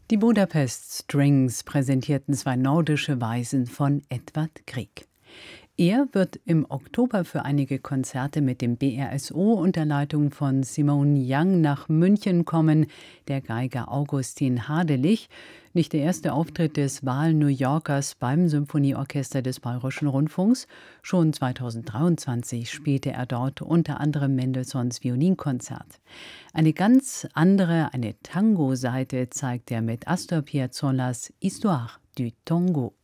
Die Budapest Strings präsentierten zwei nordische Weisen von Edvard Grieg. Er wird im Oktober für einige Konzerte mit dem BRSO unter Leitung von Simone Young nach München kommen. Der Geiger Augustin Hadelich, nicht der erste Auftritt des Wahl-New Yorkers beim Symphonieorchester des Bayerischen Rundfunks. Schon 2023 spielte er dort unter anderem Mendelssohns Violinkonzert. Eine ganz andere, eine Tango-Seite zeigt er mit Astor Piazzollas Histoire du Tango.